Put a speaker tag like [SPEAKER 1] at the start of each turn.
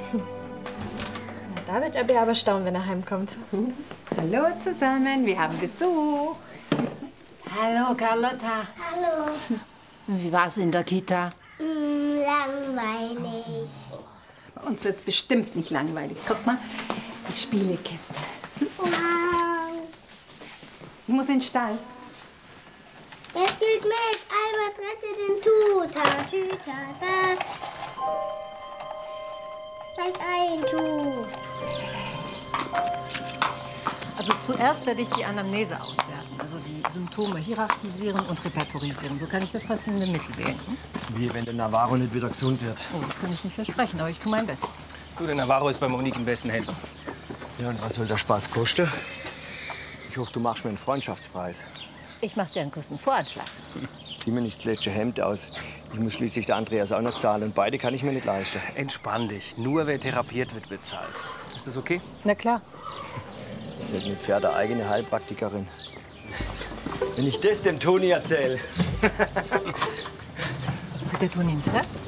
[SPEAKER 1] Na, da wird er aber staunen, wenn er heimkommt.
[SPEAKER 2] Hallo zusammen, wir haben Besuch.
[SPEAKER 3] Hallo, Carlotta.
[SPEAKER 4] Hallo.
[SPEAKER 3] Wie war's in der Kita?
[SPEAKER 4] Langweilig.
[SPEAKER 2] Bei uns wird's bestimmt nicht langweilig. Guck mal, die Spielekiste.
[SPEAKER 4] Wow.
[SPEAKER 2] Ich muss in den Stall.
[SPEAKER 4] Wer spielt mit? Albert rette den Tuta, Tüta, da. Steig ein, Tu.
[SPEAKER 5] Also zuerst werde ich die Anamnese auswerten, also die Symptome hierarchisieren und repertorisieren. So kann ich das passende Mittel wählen. Hm?
[SPEAKER 6] Wie, wenn der Navarro nicht wieder gesund wird?
[SPEAKER 5] Oh, das kann ich nicht versprechen, aber ich tue mein Bestes.
[SPEAKER 7] Du, der Navarro ist bei Monique in besten Händen.
[SPEAKER 6] Ja, und was soll der Spaß kosten? Ich hoffe, du machst mir einen Freundschaftspreis.
[SPEAKER 5] Ich mache dir einen kurzen Voranschlag.
[SPEAKER 6] Zieh mir nicht das letzte Hemd aus. Ich muss schließlich der Andreas auch noch zahlen. Und beide kann ich mir nicht leisten.
[SPEAKER 7] Entspann dich. Nur wer therapiert wird, bezahlt. Ist das okay?
[SPEAKER 5] Na klar.
[SPEAKER 6] Sie hat mit Pferd eine eigene Heilpraktikerin. Wenn ich das dem Toni erzähle.
[SPEAKER 5] Der Toni im Pferd?